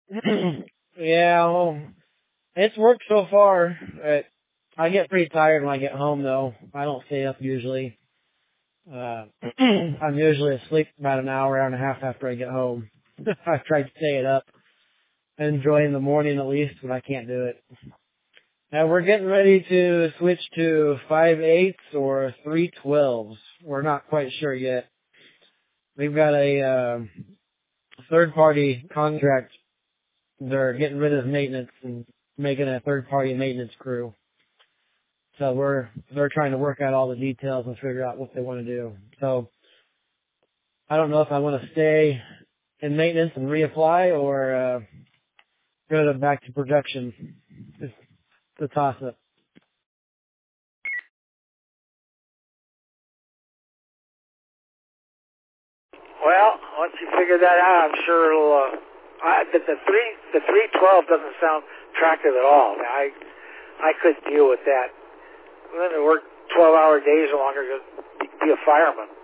Yeah, well, it's worked so far. I get pretty tired when I get home, though. I don't stay up usually. I'm usually asleep about an hour, hour and a half after I get home. I try to stay it up, enjoying the morning at least, but I can't do it. Now we're getting ready to switch to 5/8 or 3/12s. We're not quite sure yet. We've got a third-party contract. They're getting rid of maintenance and making a third-party maintenance crew. So they're trying to work out all the details and figure out what they want to do. So I don't know if I want to stay in maintenance and reapply or go back to production. It's a toss-up. Well, once you figure that out, I'm sure it'll. The 312 doesn't sound attractive at all. I couldn't deal with that. I'm going to work 12-hour days or longer to be a fireman.